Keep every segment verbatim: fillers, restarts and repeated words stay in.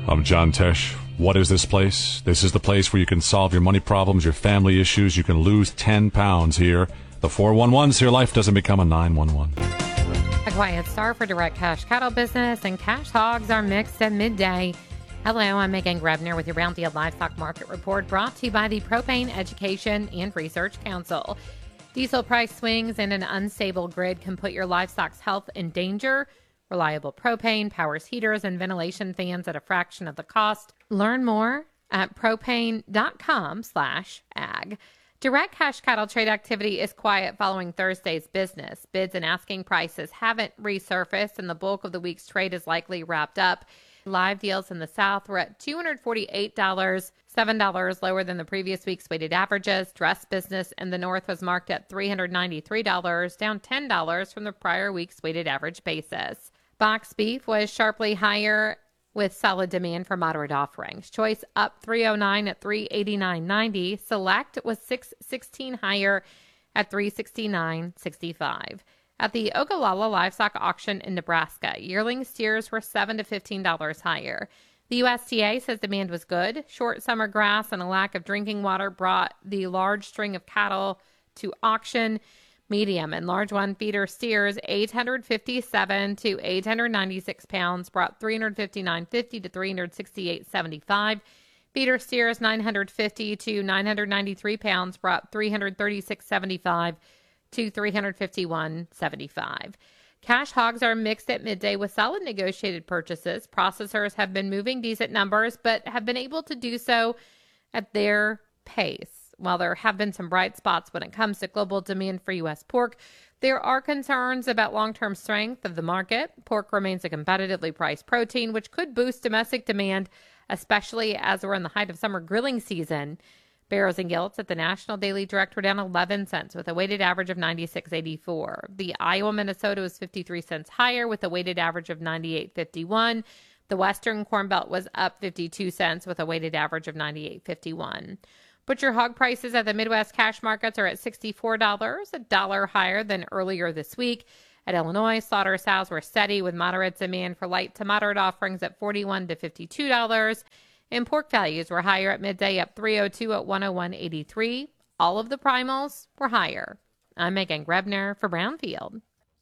I'm John Tesh. What is this place? This is the place where you can solve your money problems, your family issues. You can lose ten pounds here. The four one one so your life doesn't become a nine one one. A quiet start for direct cash cattle business, and cash hogs are mixed at midday. Hello, I'm Megan Grebner with your Brownfield Livestock Market Report, brought to you by the Propane Education and Research Council. Diesel price swings and an unstable grid can put your livestock's health in danger. Reliable propane powers heaters and ventilation fans at a fraction of the cost. Learn more at propane.com slash ag. Direct cash cattle trade activity is quiet following Thursday's business. Bids and asking prices haven't resurfaced, and the bulk of the week's trade is likely wrapped up. Live deals in the South were at two hundred forty-eight dollars, seven dollars lower than the previous week's weighted averages. Dress business in the North was marked at three hundred ninety-three dollars, down ten dollars from the prior week's weighted average basis. Box beef was sharply higher with solid demand for moderate offerings. Choice up three oh nine at three eighty-nine ninety. Select was six sixteen higher at three sixty-nine sixty-five. At the Ogallala Livestock Auction in Nebraska, yearling steers were seven to fifteen dollars higher. The U S D A says demand was good. Short summer grass and a lack of drinking water brought the large string of cattle to auction. Medium and large one feeder steers, eight hundred fifty-seven to eight hundred ninety-six pounds, brought three hundred fifty-nine fifty to three hundred sixty-eight seventy-five. Feeder steers, nine hundred fifty to nine hundred ninety-three pounds, brought three hundred thirty-six seventy-five to three hundred fifty-one seventy-five. Cash hogs are mixed at midday with solid negotiated purchases. Processors have been moving decent numbers, but have been able to do so at their pace. While there have been some bright spots when it comes to global demand for U S pork, there are concerns about long-term strength of the market. Pork remains a competitively priced protein, which could boost domestic demand, especially as we're in the height of summer grilling season. Barrows and Gilts at the National Daily Direct were down eleven cents with a weighted average of ninety-six eighty-four. The Iowa Minnesota was fifty-three cents higher with a weighted average of ninety-eight fifty-one. The Western Corn Belt was up fifty-two cents with a weighted average of ninety-eight fifty-one. Butcher hog prices at the Midwest cash markets are at sixty-four dollars, a dollar higher than earlier this week. At Illinois, slaughter sows were steady with moderate demand for light to moderate offerings at forty-one to fifty-two dollars. And pork values were higher at midday, up three oh two at one oh one eighty-three. All of the primals were higher. I'm Megan Grebner for Brownfield.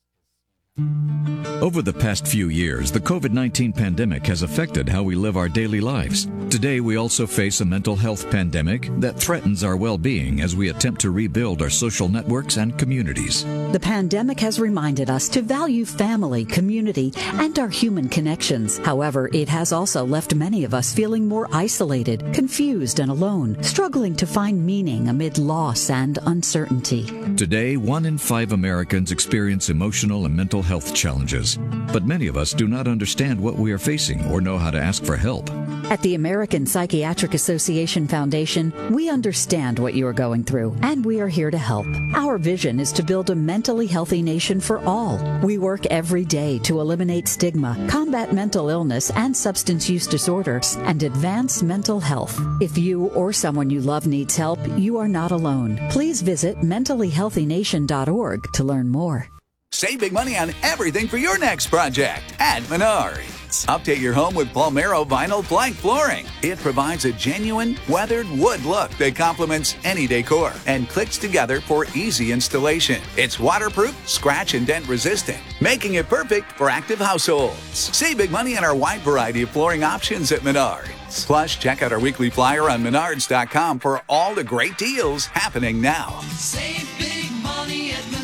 Over the past few years, the covid nineteen pandemic has affected how we live our daily lives. Today, we also face a mental health pandemic that threatens our well-being as we attempt to rebuild our social networks and communities. The pandemic has reminded us to value family, community, and our human connections. However, it has also left many of us feeling more isolated, confused, and alone, struggling to find meaning amid loss and uncertainty. Today, one in five Americans experience emotional and mental health challenges, but many of us do not understand what we are facing or know how to ask for help. At the American Psychiatric Association Foundation, we understand what you are going through, and we are here to help. Our vision is to build a mentally healthy nation for all. We work every day to eliminate stigma, combat mental illness and substance use disorders, and advance mental health. If you or someone you love needs help, you are not alone. Please visit mentally healthy nation dot org to learn more. Save big money on everything for your next project at Menards. Update your home with Palmero Vinyl Plank Flooring. It provides a genuine, weathered wood look that complements any decor and clicks together for easy installation. It's waterproof, scratch and dent resistant, making it perfect for active households. Save big money on our wide variety of flooring options at Menards. Plus, check out our weekly flyer on menards dot com for all the great deals happening now. Save big money at Menards.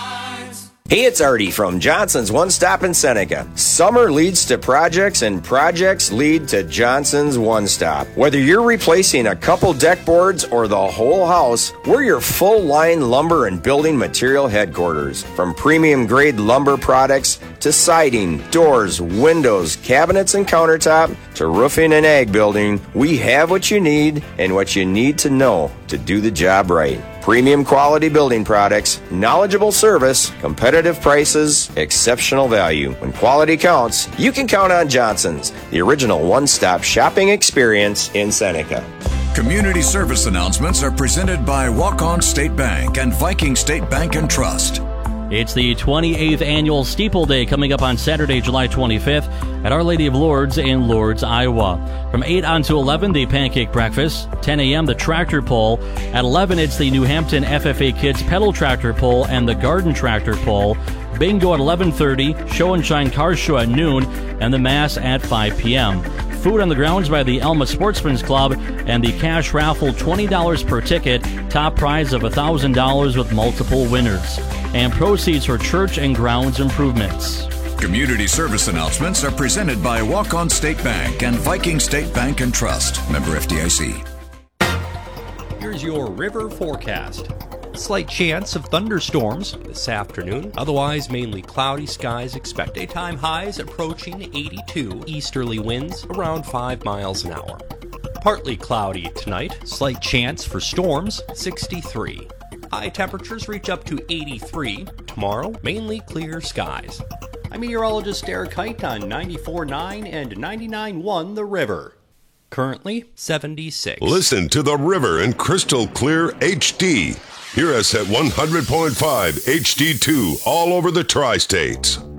Hey, it's Artie from Johnson's One Stop in Seneca. Summer leads to projects and projects lead to Johnson's One Stop. Whether you're replacing a couple deck boards or the whole house, we're your full line lumber and building material headquarters. From premium grade lumber products to siding, doors, windows, cabinets and countertop to roofing and ag building, we have what you need and what you need to know to do the job right. Premium quality building products, knowledgeable service, competitive prices, exceptional value. When quality counts, you can count on Johnson's, the original one-stop shopping experience in Seneca. Community service announcements are presented by Walk-On State Bank and Viking State Bank and Trust. It's the twenty-eighth annual Steeple Day coming up on Saturday, July twenty-fifth at Our Lady of Lourdes in Lourdes, Iowa. From eight on to eleven, the pancake breakfast. ten a.m., the tractor pull. At eleven, it's the New Hampton F F A Kids pedal tractor pull and the garden tractor pull. Bingo at eleven thirty, show and shine car show at noon, and the mass at five p.m. Food on the grounds by the Elma Sportsman's Club, and the cash raffle twenty dollars per ticket, top prize of one thousand dollars with multiple winners. And proceeds for church and grounds improvements. Community service announcements are presented by Walk-On State Bank and Viking State Bank and Trust. Member F D I C. Here's your river forecast. Slight chance of thunderstorms this afternoon. Otherwise, mainly cloudy skies. Expect daytime highs approaching eighty-two. Easterly winds around five miles an hour. Partly cloudy tonight. Slight chance for storms. sixty-three. High temperatures reach up to eighty-three. Tomorrow, mainly clear skies. I'm meteorologist Derek Height on ninety-four point nine and ninety-nine point one The River. Currently, seventy-six. Listen to The River in crystal clear H D. Hear us at one hundred point five H D two all over the tri-states.